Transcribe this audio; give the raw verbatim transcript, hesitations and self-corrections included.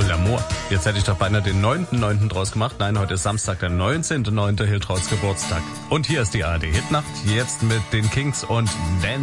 L'amour. Jetzt hätte ich doch beinahe den neunten neunten draus gemacht. Nein, heute ist Samstag, der neunzehnten neunten Hiltrauts Geburtstag. Und hier ist die A R D Hitnacht, jetzt mit den Kings und Dan